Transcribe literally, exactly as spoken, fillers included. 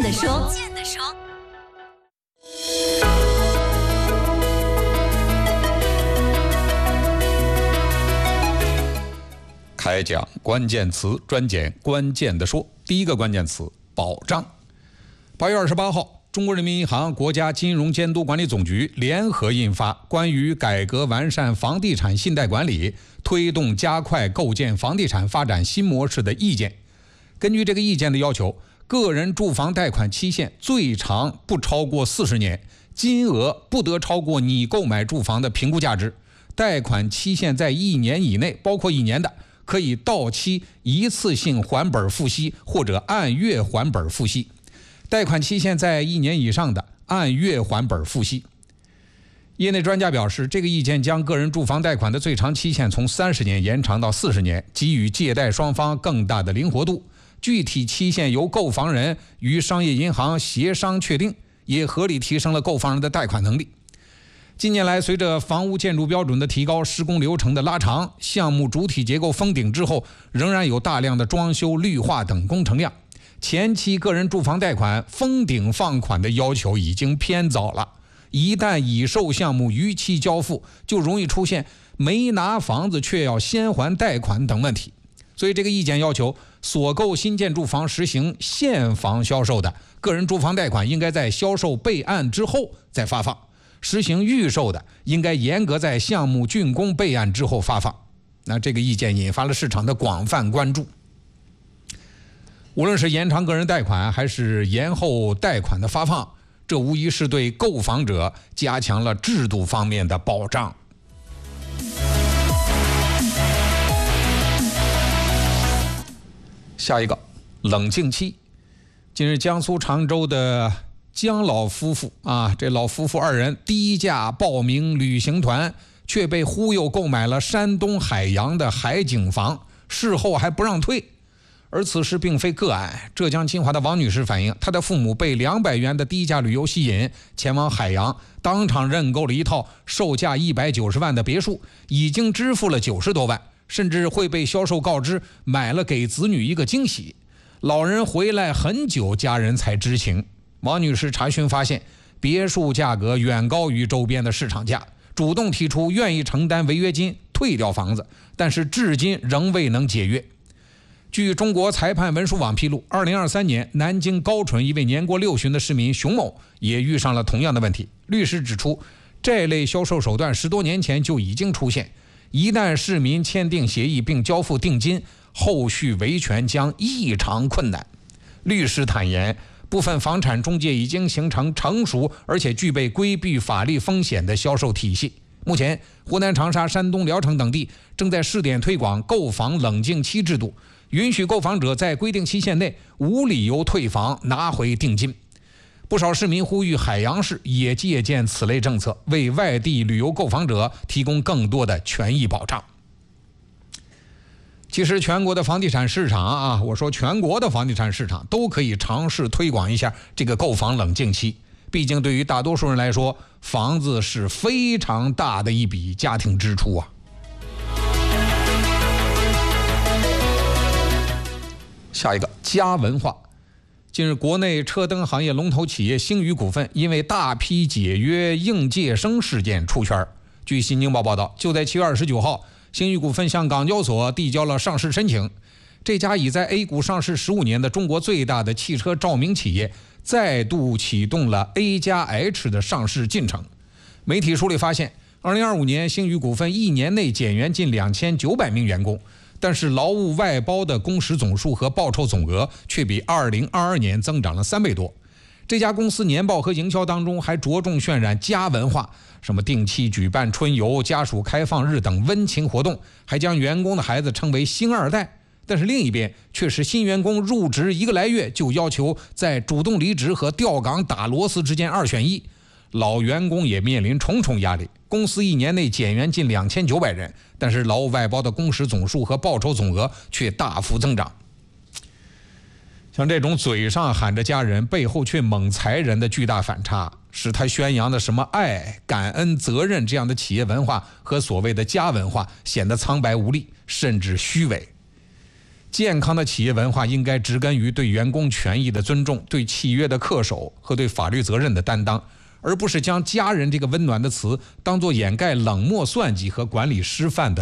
的说， 开讲关键词，专讲关键的说。第一个关键词：保障。八月二十八号，中国人民银行、国家金融监督管理总局联合印发《关于改革完善房地产信贷管理，推动加快构建房地产发展新模式的意见》。根据这个意见的要求，个人住房贷款期限最长不超过四十年，金额不得超过你购买住房的评估价值，贷款期限在一年以内，包括一年的，可以到期一次性还本付息或者按月还本付息，贷款期限在一年以上的，按月还本付息。业内专家表示，这个意见将个人住房贷款的最长期限从三十年延长到四十年，给予借贷双方更大的灵活度。具体期限由购房人与商业银行协商确定，也合理提升了购房人的贷款能力。近年来，随着房屋建筑标准的提高，施工流程的拉长，项目主体结构封顶之后，仍然有大量的装修、绿化等工程量。前期个人住房贷款封顶放款的要求已经偏早了，一旦已售项目逾期交付，就容易出现没拿房子却要先还贷款等问题。所以这个意见要求，所购新建住房实行现房销售的个人住房贷款应该在销售备案之后再发放，实行预售的应该严格在项目竣工备案之后发放。那这个意见引发了市场的广泛关注。无论是延长个人贷款还是延后贷款的发放，这无疑是对购房者加强了制度方面的保障。下一个，冷静期。近日，江苏常州的江老夫妇啊，这老夫妇二人低价报名旅行团，却被忽悠购买了山东海洋的海景房，事后还不让退。而此事并非个案，浙江金华的王女士反映，她的父母被两百元的低价旅游吸引，前往海洋，当场认购了一套售价一百九十万的别墅，已经支付了九十多万，甚至会被销售告知买了给子女一个惊喜。老人回来很久，家人才知情。王女士查询发现，别墅价格远高于周边的市场价，主动提出愿意承担违约金退掉房子，但是至今仍未能解约。据中国裁判文书网披露，二零二三年南京高淳一位年过六旬的市民熊某也遇上了同样的问题。律师指出，这类销售手段十多年前就已经出现，一旦市民签订协议并交付定金，后续维权将异常困难。律师坦言，部分房产中介已经形成成熟而且具备规避法律风险的销售体系。目前，湖南长沙、山东聊城等地正在试点推广购房冷静期制度，允许购房者在规定期限内无理由退房拿回定金。不少市民呼吁海洋市也借鉴此类政策，为外地旅游购房者提供更多的权益保障。其实全国的房地产市场啊，我说全国的房地产市场都可以尝试推广一下这个购房冷静期。毕竟对于大多数人来说，房子是非常大的一笔家庭支出啊。下一个，家文化。近日，国内车灯行业龙头企业星宇股份因为大批解约应届生事件出圈。据新京报报道，就在七月二十九号，星宇股份向港交所递交了上市申请。这家已在 A 股上市十五年的中国最大的汽车照明企业，再度启动了 A 加 H 的上市进程。媒体梳理发现，二零二五年星宇股份一年内减员近两千九百名员工，但是劳务外包的工时总数和报酬总额却比二零二二年增长了三倍多。这家公司年报和营销当中还着重渲染家文化，什么定期举办春游、家属开放日等温情活动，还将员工的孩子称为星二代。但是另一边却是新员工入职一个来月就要求在主动离职和调岗打螺丝之间二选一，老员工也面临重重压力。公司一年内减员近两千九百人，但是劳务外包的工时总数和报酬总额却大幅增长。像这种嘴上喊着家人，背后却猛裁人的巨大反差，使他宣扬的什么爱、感恩、责任这样的企业文化和所谓的家文化显得苍白无力，甚至虚伪。 健康的企业文化应该植根于对员工权益的尊重、对契约的恪守和对法律责任的担当，而不是将家人这个温暖的词当作掩盖冷漠算计和管理失范的